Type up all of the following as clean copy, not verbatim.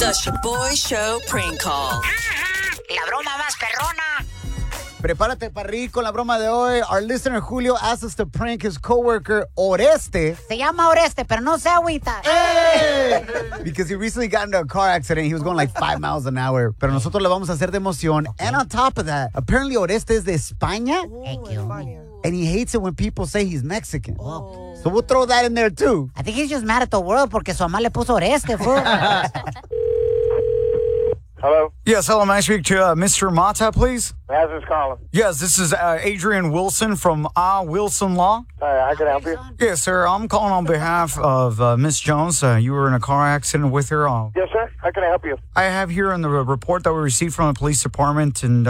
The Shaboy Show prank call. La broma más perrona. Prepárate para reír con la broma de hoy. Our listener Julio asked us to prank his coworker Oreste. Se llama Oreste, pero no se agüita. Hey! Because he recently got into a car accident. He was going like 5 miles an hour. Pero nosotros le vamos a hacer de emoción. And on top of that, apparently Oreste is de España. Thank you. And he hates it when people say he's Mexican. So we'll throw that in there too. I think he's just mad at the world porque su mamá le puso Oreste, fool. Hello? Yes, hello. May I speak to Mr. Mata, please? How's this calling? Yes, this is Adrian Wilson from Wilson Law. How can I help you? Yes, sir. I'm calling on behalf of Miss Jones. You were in a car accident with her. Yes, sir. How can I help you? I have here in the report that we received from the police department, and,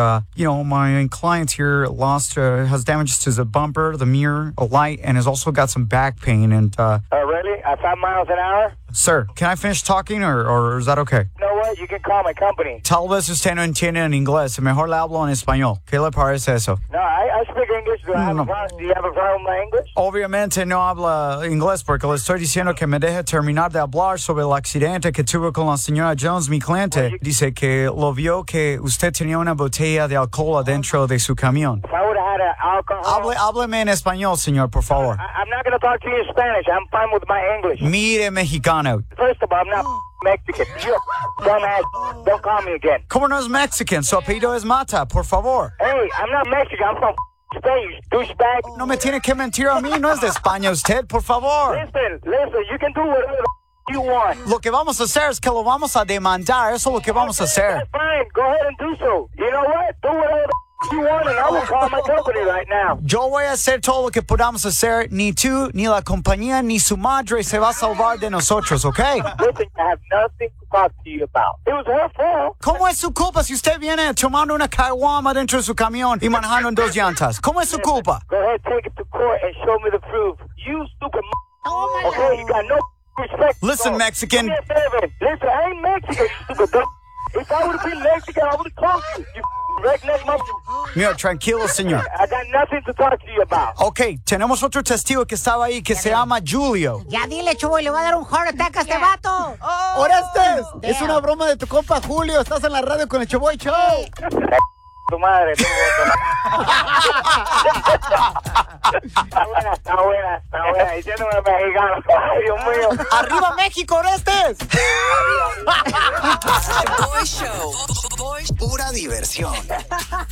my client here has damages to the bumper, the mirror, a light, and has also got some back pain. And, Really? At 5 miles an hour? Sir, can I finish talking, or is that okay? You know what? You can call my company. Tal vez usted no entiende en inglés. Mejor le hablo en español. ¿Qué le parece eso? No, I speak English. Do you have a problem with my English? Obviamente no habla inglés porque le estoy diciendo que me deje terminar de hablar sobre el accidente que tuve con la señora Jones, mi cliente. Dice que lo vio que usted tenía una botella de alcohol adentro de su camión. If I would have had alcohol... Hábleme en español, señor, por favor. I'm not going to talk to you in Spanish. I'm fine with my English. Mire, mexicano. First of all, I'm not Mexican. You dumbass. Don't call me again. ¿Cómo no es Mexican? Su apellido es Mata, por favor. Hey, I'm not Mexican. I'm from Spain, you douchebag. No me tiene que mentir a mí. No es de España usted, por favor. Listen. You can do whatever you want. Lo que vamos a hacer es que lo vamos a demandar. Eso es lo que vamos a hacer. That's fine. Go ahead and do so. You know what? Do whatever you want, and I will call my company right now. Yo voy a hacer todo lo que podamos hacer. Ni tú, ni la compañía, ni su madre se va a salvar de nosotros, ¿ok? Listen, I have nothing to talk to you about. It was her fault. ¿Cómo es su culpa si usted viene tomando una caguama dentro de su camión y manejando en 2 llantas? ¿Cómo es su culpa? Go ahead, take it to court and show me the proof. You stupid okay, you got no respect. Listen, Mexican. Do me a favor. Listen, I ain't Mexican, you stupid dumb. If I would have been Mexican, I would have called you. You redneck motherfucker. Mira, tranquilo, señor. I got nothing to talk to you about. Ok, tenemos otro testigo que estaba ahí que se llama Julio. Ya dile, Chuboy, le va a dar un heart attack a este vato. Orestes, es una broma de tu compa Julio. Estás en la radio con el Shaboy Show. Tu madre, Está buena. Diciéndome mexicano. Ay, Dios mío. ¡Arriba México, Orestes! Shaboy Show. Pura diversión.